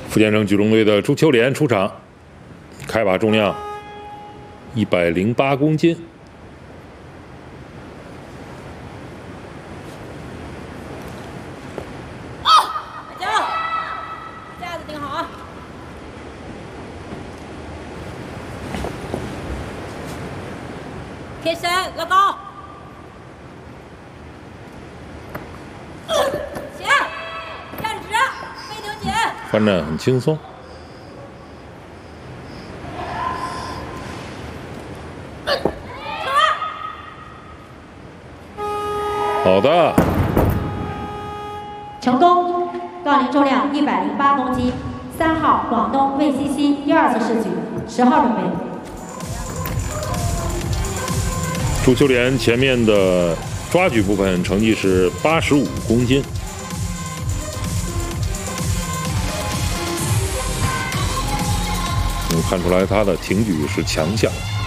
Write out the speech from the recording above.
福建省举重队的朱秋莲出场，开把重量108公斤。 架子顶好啊！贴身拉高。 翻站很轻松，好的。 成功，杠铃重量108公斤，3号广东魏西西第2次试举，10号准备。 朱秋莲前面的抓举部分成绩是85公斤。 能看出来，他的挺举是强项。